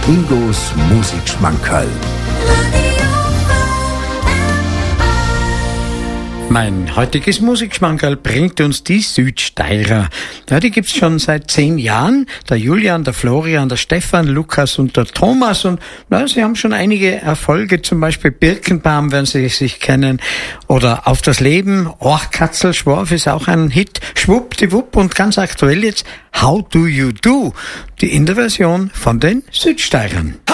Ingos Musikschmankerl. Mein heutiges Musikschmankerl bringt uns die Südsteirer. Ja, die gibt's schon seit 10 Jahren. Der Julian, der Florian, der Stefan, Lukas und der Thomas. Und sie haben schon einige Erfolge, zum Beispiel Birkenbaum, wenn Sie sich kennen. Oder Auf das Leben, Katzel, Schworf ist auch ein Hit. Schwuppdiwupp und ganz aktuell jetzt How Do You Do? Die in der Version von den Südsteirern.